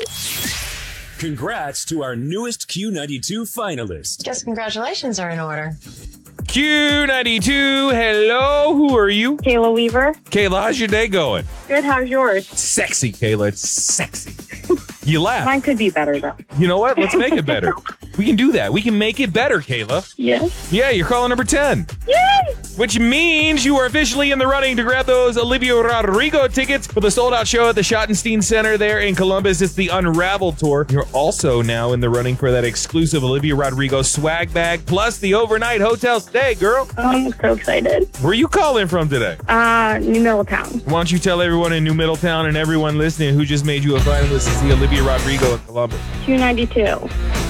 Congrats to our newest Q92 finalist. Guess congratulations are in order. Q92, hello, who are you? Kayla Weaver. Kayla, how's your day going? Good, how's yours? Sexy, Kayla, it's sexy. You laugh. Mine could be better, though. You know what? Let's make it better. We can do that. We can make it better, Kayla. Yes. Yeah, you're calling number 10. Yay! Which means you are officially in the running to grab those Olivia Rodrigo tickets for the sold-out show at the Schottenstein Center there in Columbus. It's the Unravel Tour. You're also now in the running for that exclusive Olivia Rodrigo swag bag, plus the overnight hotel stay, girl. I'm so excited. Where are you calling from today? New Middletown. Why don't you tell everyone in New Middletown and everyone listening who just made you a finalist to see Olivia Rodrigo in Columbus? Q92.